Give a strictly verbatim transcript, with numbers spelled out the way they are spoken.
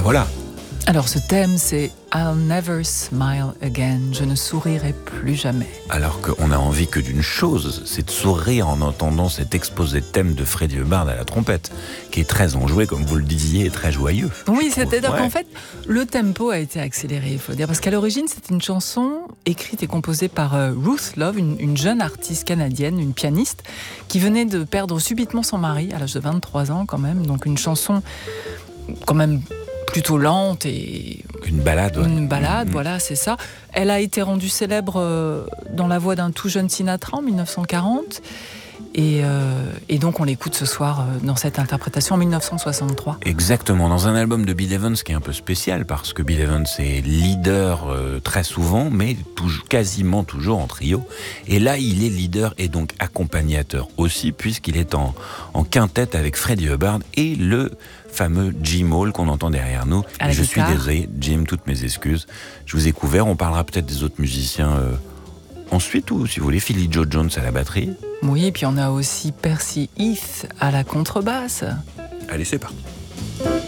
voilà. Alors ce thème, c'est I'll never smile again. Je ne sourirai plus jamais. Alors qu'on a envie que d'une chose, c'est de sourire en entendant cet exposé de thème de Freddie Hubbard à la trompette, qui est très enjoué, comme vous le disiez, et très joyeux. Oui, c'est-à-dire ouais. qu'en fait, le tempo a été accéléré, il faut dire. Parce qu'à l'origine, c'est une chanson écrite et composée par euh, Ruth Love, une, une jeune artiste canadienne, une pianiste, qui venait de perdre subitement son mari, à l'âge de vingt-trois ans quand même. Donc une chanson quand même plutôt lente et... Une balade. Ouais. Une balade, mmh. voilà, c'est ça. Elle a été rendue célèbre euh, dans la voix d'un tout jeune Sinatra en dix-neuf cent quarante. Et, euh, et donc on l'écoute ce soir euh, dans cette interprétation en dix-neuf cent soixante-trois. Exactement, dans un album de Bill Evans qui est un peu spécial, parce que Bill Evans est leader euh, très souvent, mais toujours, quasiment toujours en trio. Et là, il est leader et donc accompagnateur aussi, puisqu'il est en, en quintette avec Freddie Hubbard et le fameux Jim Hall qu'on entend derrière nous. Je suis désolé, Jim, toutes mes excuses. Je vous ai couvert, on parlera peut-être des autres musiciens euh, ensuite, ou si vous voulez, Philly Joe Jones à la batterie. Oui, et puis on a aussi Percy Heath à la contrebasse. Allez, c'est parti.